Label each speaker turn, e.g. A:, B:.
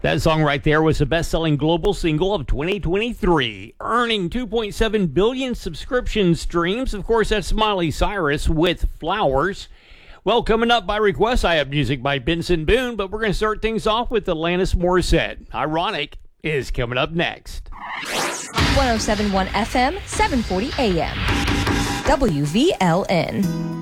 A: That song right there was the best-selling global single of 2023, earning 2.7 billion subscription streams. Of course, that's Miley Cyrus with Flowers. Well, coming up by request, I have music by Benson Boone, but we're going to start things off with Alanis Morissette. Ironic is coming up next.
B: 107.1 FM, 740 AM. WVLN.